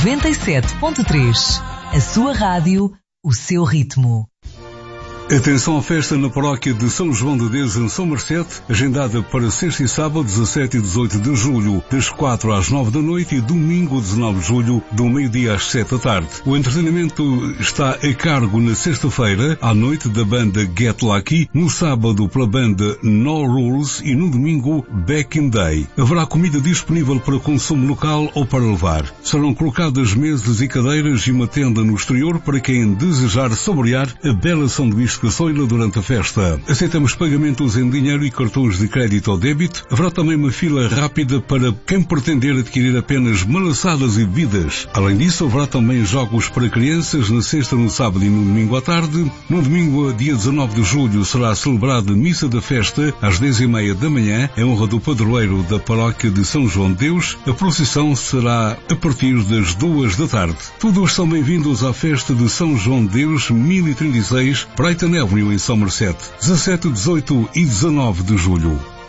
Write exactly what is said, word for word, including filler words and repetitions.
noventa e sete ponto três. A sua rádio, o seu ritmo. Atenção à festa na paróquia de São João de Deus em São Marcete, agendada para sexta e sábado, dezassete e dezoito de julho, das quatro às nove da noite, e domingo, dezenove de julho, do meio-dia às sete da tarde. O entretenimento está a cargo na sexta-feira, à noite, da banda Get Lucky, no sábado pela banda No Rules e no domingo Back in Day. Haverá comida disponível para consumo local ou para levar. Serão colocadas mesas e cadeiras e uma tenda no exterior para quem desejar saborear a bela sanduíche Soila durante a festa. Aceitamos pagamentos em dinheiro e cartões de crédito ou débito. Haverá também uma fila rápida para quem pretender adquirir apenas malaçadas e bebidas. Além disso, haverá também jogos para crianças na sexta, no sábado e no domingo à tarde. No domingo, dia dezanove de julho, será celebrada a missa da festa às dez e meia da manhã, em honra do padroeiro da paróquia de São João de Deus. A procissão será a partir das duas da tarde. Todos são bem-vindos à festa de São João de Deus mil e trinta e seis, Brighton Avenue em São Marcete, dezassete, dezoito e dezenove de julho.